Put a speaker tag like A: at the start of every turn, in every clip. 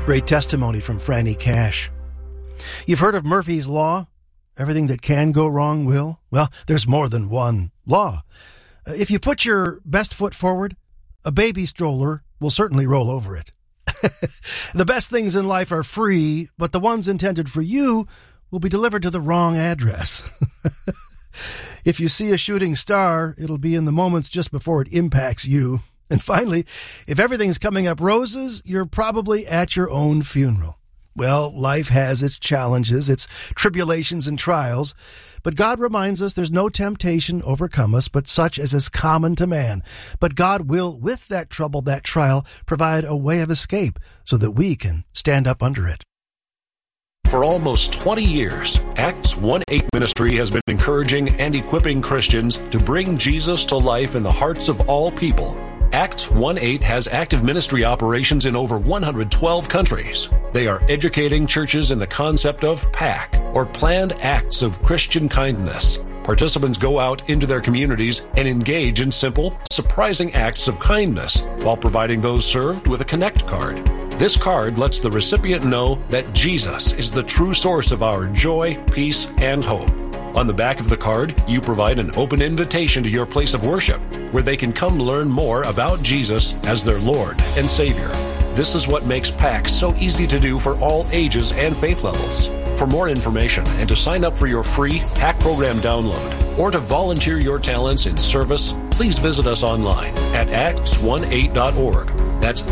A: Great testimony from Franny Cash. You've heard of Murphy's Law? Everything that can go wrong will? Well, there's more than one law. If you put your best foot forward, a baby stroller will certainly roll over it. The best things in life are free, but the ones intended for you will be delivered to the wrong address. If you see a shooting star, it'll be in the moments just before it impacts you. And finally, if everything's coming up roses, you're probably at your own funeral. Well, life has its challenges, its tribulations and trials, but God reminds us there's no temptation overcome us, but such as is common to man. But God will, with that trouble, that trial, provide a way of escape so that we can stand up under it.
B: For almost 20 years, Acts 1-8 Ministry has been encouraging and equipping Christians to bring Jesus to life in the hearts of all people. Acts 1-8 has active ministry operations in over 112 countries. They are educating churches in the concept of PAC, or Planned Acts of Christian Kindness. Participants go out into their communities and engage in simple, surprising acts of kindness while providing those served with a Connect card. This card lets the recipient know that Jesus is the true source of our joy, peace, and hope. On the back of the card, you provide an open invitation to your place of worship, where they can come learn more about Jesus as their Lord and Savior. This is what makes PAC so easy to do for all ages and faith levels. For more information and to sign up for your free PAC program download, or to volunteer your talents in service, please visit us online at acts18.org. That's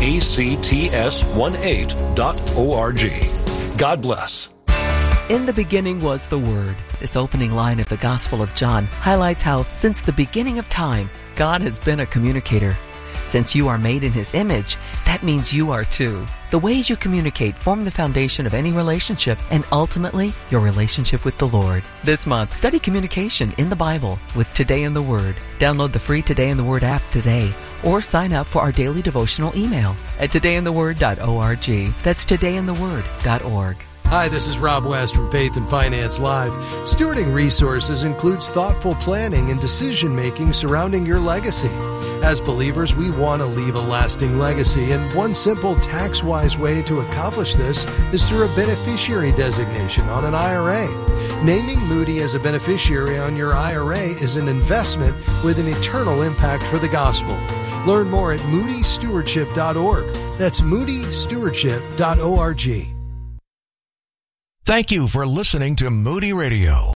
B: ACTS18.org. God bless.
C: In the beginning was the Word. This opening line of the Gospel of John highlights how, since the beginning of time, God has been a communicator. Since you are made in His image, that means you are too. The ways you communicate form the foundation of any relationship and ultimately your relationship with the Lord. This month, study communication in the Bible with Today in the Word. Download the free Today in the Word app today or sign up for our daily devotional email at todayintheword.org. That's todayintheword.org.
D: Hi, this is Rob West from Faith and Finance Live. Stewarding resources includes thoughtful planning and decision-making surrounding your legacy. As believers, we want to leave a lasting legacy, and one simple tax-wise way to accomplish this is through a beneficiary designation on an IRA. Naming Moody as a beneficiary on your IRA is an investment with an eternal impact for the gospel. Learn more at moodystewardship.org. That's moodystewardship.org.
E: Thank you for listening to Moody Radio.